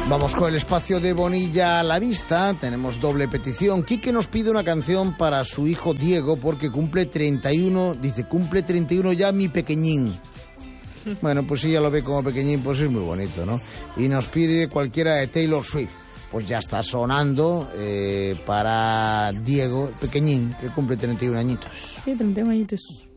Vamos con el espacio de Bonilla a la vista. Tenemos doble petición. Quique nos pide una canción para su hijo Diego porque cumple 31. Dice, cumple 31 ya mi pequeñín. Bueno, pues si ya lo ve como pequeñín, pues es muy bonito, ¿no? Y nos pide cualquiera de Taylor Swift. Pues ya está sonando para Diego, pequeñín, que cumple 31 añitos. Sí, 31 añitos.